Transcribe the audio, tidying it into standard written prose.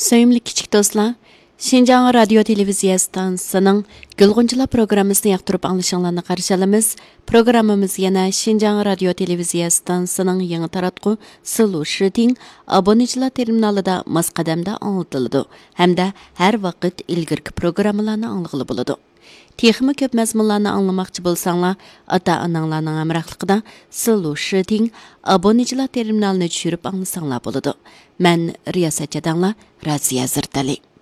Söyümlü kichik do'stlar, Şinjan radio televiziya stansiyasining Gulg'unchilar programmasini yoqtirib anglashinglarni qarshi olamiz. Programmamiz yana Şinjan radio televiziya stansiyasining yangi taratqu Silu Shiting obunachilar terminalida masqadamda anglitiladi hamda har vaqt ilgirki programmalarni anglag'ili bo'ladi. Texmi ko'p mazmunlarni anglamoqchi bo'lsanglar, ota-onanglarning hamrohligida Silu Shiting obunachilar terminalini tushirib anglasanglar bo'ladi. Men riyosatchi Raziya Zirtali.